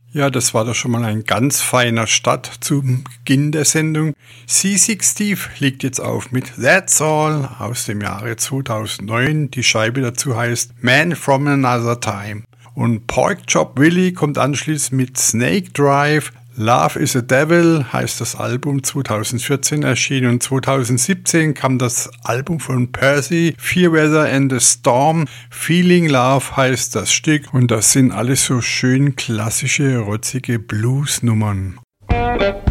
Ja, das war doch schon mal ein ganz feiner Start zum Beginn der Sendung. Seasick Steve legt jetzt auf mit That's All aus dem Jahre 2009. Die Scheibe dazu heißt Man from Another Time. Und Pork Chop Willie kommt anschließend mit Snake Drive. Love is a Devil heißt das Album, 2014 erschienen, und 2017 kam das Album von Percy, Fearweather and the Storm. Feeling Love heißt das Stück, und das sind alles so schön klassische, rotzige Blues-Nummern.